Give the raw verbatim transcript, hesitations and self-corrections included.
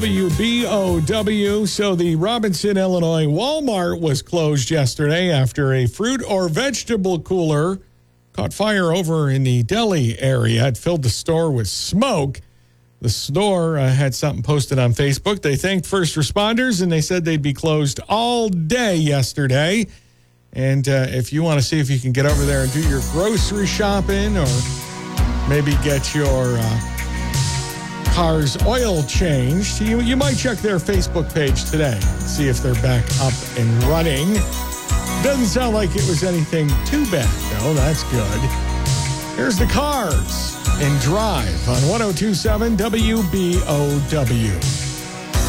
W B O W. So the Robinson, Illinois Walmart was closed yesterday after a fruit or vegetable cooler caught fire over in the deli area. It filled the store with smoke. The store uh, had something posted on Facebook. They thanked first responders, and they said they'd be closed all day yesterday. And uh, if you want to see if you can get over there and do your grocery shopping or maybe get your uh, car's oil changed, you, you might check their Facebook page today, see if they're back up and running. Doesn't sound like it was anything too bad, though. That's good. Here's the Cars and Drive on one oh two point seven W B O W.